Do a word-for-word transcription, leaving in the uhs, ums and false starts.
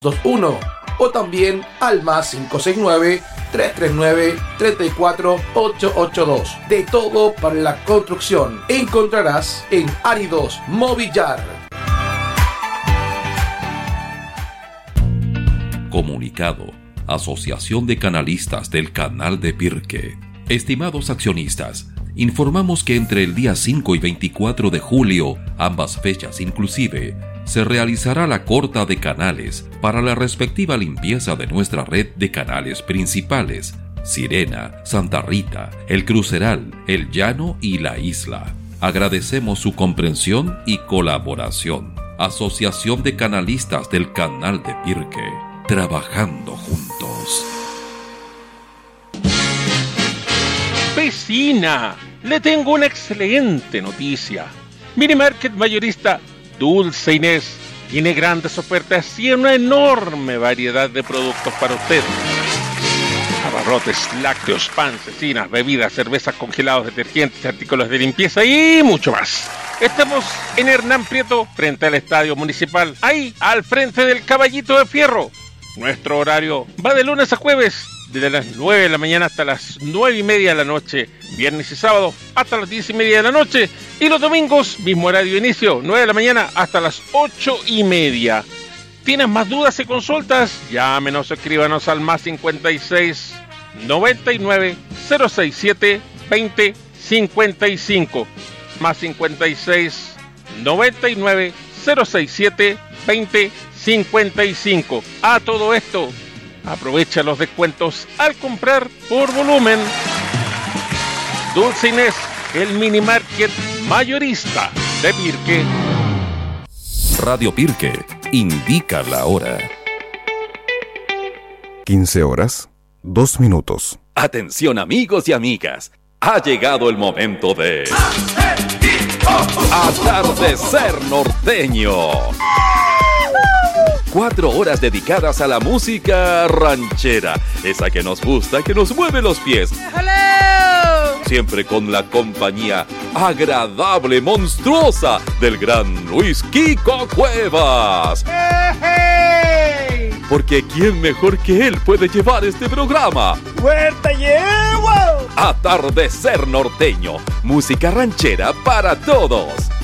dos uno o también al más cinco seis nueve, tres tres nueve, tres cuatro ocho ocho dos. De todo para la construcción encontrarás en Áridos Movillar. Comunicado: Asociación de Canalistas del Canal de Pirque. Estimados accionistas, informamos que entre el día cinco y veinticuatro de julio, ambas fechas inclusive, se realizará la corta de canales para la respectiva limpieza de nuestra red de canales principales: Sirena, Santa Rita, El Cruceral, El Llano y La Isla. Agradecemos su comprensión y colaboración. Asociación de Canalistas del Canal de Pirque, trabajando juntos. Vecina, le tengo una excelente noticia. Mini Market Mayorista Dulce Inés tiene grandes ofertas y una enorme variedad de productos para usted. Abarrotes, lácteos, pan, cecinas, bebidas, cervezas, congelados, detergentes, artículos de limpieza y mucho más. Estamos en Hernán Prieto, frente al Estadio Municipal, ahí, al frente del Caballito de Fierro. Nuestro horario va de lunes a jueves, desde las nueve de la mañana hasta las nueve y media de la noche, viernes y sábado hasta las diez y media de la noche, y los domingos, mismo horario de inicio, nueve de la mañana hasta las ocho y media. ¿Tienes más dudas y consultas? Llámenos o escríbanos al más cincuenta y seis, noventa y nueve, cero sesenta y siete, veinte, cincuenta y cinco, más cincuenta y seis, noventa y nueve, cero sesenta y siete, veinte, cincuenta y cinco. A todo esto, aprovecha los descuentos al comprar por volumen. Dulce Inés, el mini market mayorista de Pirque. Radio Pirque indica la hora. quince horas, dos minutos. Atención amigos y amigas, ha llegado el momento de Atardecer Norteño. Cuatro horas dedicadas a la música ranchera, esa que nos gusta, que nos mueve los pies. ¡Hello! Siempre con la compañía agradable, monstruosa del gran Luis Kiko Cuevas. ¡Hey, hey! Porque ¿quién mejor que él puede llevar este programa? ¡Huerta llevo! Atardecer Norteño, música ranchera para todos.